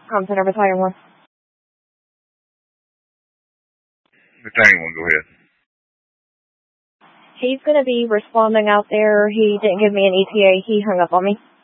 Center Battalion 1. Battalion 1, go ahead. He's going to be responding out there. He didn't give me an ETA. He hung up on me.